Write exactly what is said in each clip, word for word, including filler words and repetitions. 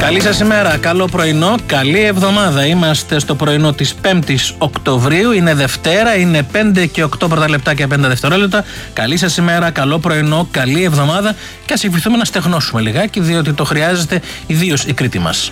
Καλή σας ημέρα, καλό πρωινό, καλή εβδομάδα. Είμαστε στο πρωινό της πέμπτης Οκτωβρίου, είναι Δευτέρα, είναι πέντε και οκτώ πρώτα λεπτά και πέντε δευτερόλεπτα. Καλή σας ημέρα, καλό πρωινό, καλή εβδομάδα και ας ευχηθούμε να στεγνώσουμε λιγάκι, διότι το χρειάζεται ιδίως η Κρήτη μας.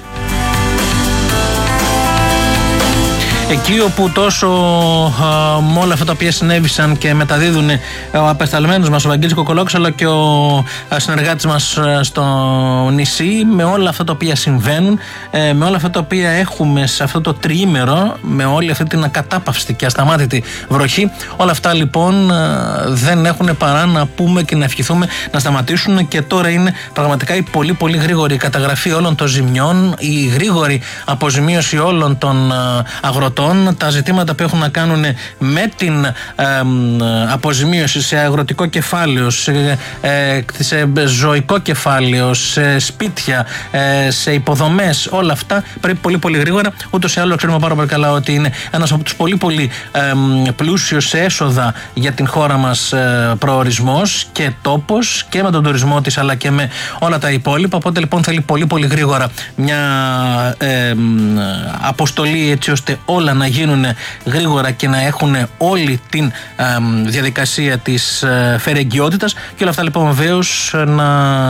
Εκεί όπου τόσο α, με όλα αυτά τα οποία συνέβησαν και μεταδίδουν ο απεσταλμένος μας ο Βαγγέλης Κοκολόκος, αλλά και ο α, συνεργάτης μας α, στο νησί, με όλα αυτά τα οποία συμβαίνουν, ε, με όλα αυτά τα οποία έχουμε σε αυτό το τριήμερο, με όλη αυτή την ακατάπαυστη και ασταμάτητη βροχή, όλα αυτά λοιπόν α, δεν έχουν παρά να πούμε και να ευχηθούμε να σταματήσουν. Και τώρα είναι πραγματικά η πολύ πολύ γρήγορη καταγραφή όλων των ζημιών, η γρήγορη αποζημίωση όλων των α, αγροτών, τα ζητήματα που έχουν να κάνουν με την ε, αποζημίωση σε αγροτικό κεφάλαιο, σε, ε, σε ζωικό κεφάλαιο, σε σπίτια, ε, σε υποδομές, όλα αυτά πρέπει πολύ πολύ γρήγορα. Ούτως ή άλλως ξέρουμε πάρα πολύ καλά ότι είναι ένας από τους πολύ πολύ ε, πλούσιους σε έσοδα για την χώρα μας ε, προορισμός και τόπος, και με τον τουρισμό της αλλά και με όλα τα υπόλοιπα. Οπότε λοιπόν θέλει πολύ πολύ γρήγορα μια ε, ε, αποστολή, έτσι ώστε όλα να γίνουν γρήγορα και να έχουν όλη τη ε, διαδικασία της ε, φερεγγιότητας, και όλα αυτά λοιπόν βεβαίως να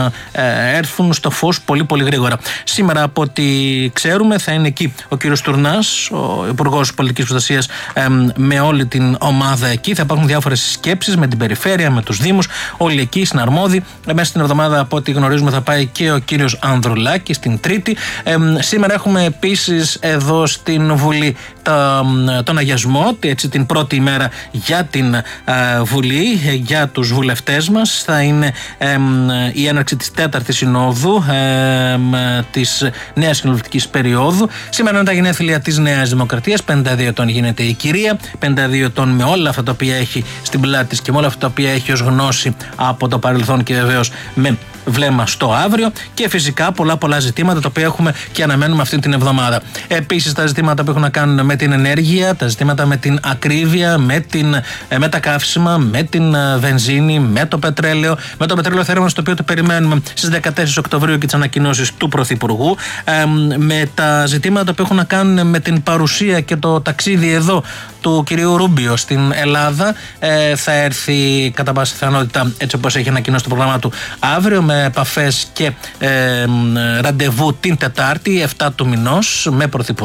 ε, έρθουν στο φως πολύ πολύ γρήγορα. Σήμερα από ό,τι ξέρουμε θα είναι εκεί ο κύριος Τουρνάς, ο Υπουργός Πολιτικής Προστασίας, ε, με όλη την ομάδα εκεί. Θα υπάρχουν διάφορες σκέψεις με την περιφέρεια, με τους δήμους, όλοι εκεί συναρμόδιοι. Ε, μέσα στην εβδομάδα από ό,τι γνωρίζουμε θα πάει και ο κύριος Ανδρουλάκης την Τρίτη. Ε, σήμερα έχουμε επίσης εδώ στην Βουλή τον αγιασμό, έτσι, την πρώτη ημέρα για την ε, Βουλή, για τους βουλευτές μας. Θα είναι ε, η έναρξη της τέταρτης συνόδου ε, της νέας κοινοβουλευτικής περίοδου. Σήμερα είναι τα γενέθλια της Νέας Δημοκρατίας, πενήντα δύο ετών γίνεται η κυρία, πενήντα δύο ετών με όλα αυτά τα οποία έχει στην πλάτη της και με όλα αυτά τα οποία έχει ως γνώση από το παρελθόν και βεβαίως με βλέμμα στο αύριο, και φυσικά πολλά πολλά ζητήματα τα οποία έχουμε και αναμένουμε αυτή την εβδομάδα. Επίσης τα ζητήματα που έχουν να κάνουν με την ενέργεια, τα ζητήματα με την ακρίβεια, με, την, με τα καύσιμα, με την βενζίνη, με το πετρέλαιο, με το πετρέλαιο θέρμανσης, το οποίο το περιμένουμε στις δεκατέσσερις Οκτωβρίου και τις ανακοινώσεις του Πρωθυπουργού, ε, με τα ζητήματα που έχουν να κάνουν με την παρουσία και το ταξίδι εδώ του κυρίου Ρούμπιο στην Ελλάδα. Ε, θα έρθει κατά πάσα πιθανότητα, έτσι όπως έχει ανακοινώσει το πρόγραμμα του, αύριο, με επαφές και ε, ραντεβού την Τετάρτη, εφτά του μηνός, με Πρωθυπουργό.